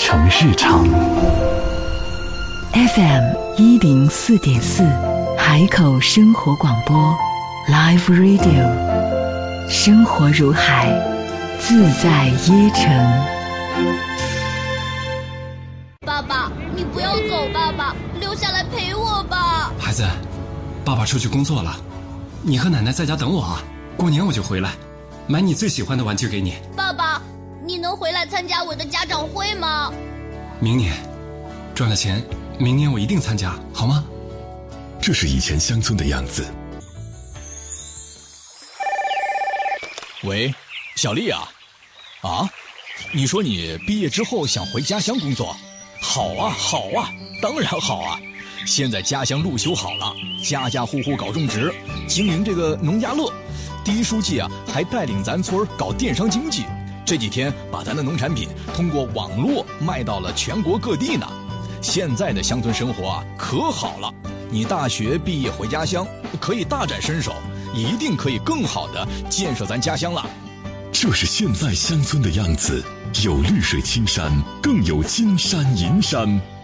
成日常。 FM104.4 海口生活广播 Live Radio， 生活如海，自在耶城。 爸爸，你不要走，爸爸，留下来陪我吧。 孩子，爸爸出去工作了，你和奶奶在家等我啊，过年我就回来，买你最喜欢的玩具给你。 爸爸，你能回来参加我的家长会吗？ 明年赚了钱，明年我一定参加，好吗？ 这是以前乡村的样子。 喂，小丽啊，你说你毕业之后想回家乡工作？好啊，当然好啊！现在家乡路修好了，家家户户搞种植，经营这个农家乐。第一书记啊，还带领咱村搞电商经济，这几天把咱的农产品通过网络卖到了全国各地呢。现在的乡村生活啊，可好了！你大学毕业回家乡，可以大展身手，一定可以更好的建设咱家乡了。 这是现在乡村的样子，有绿水青山，更有金山银山。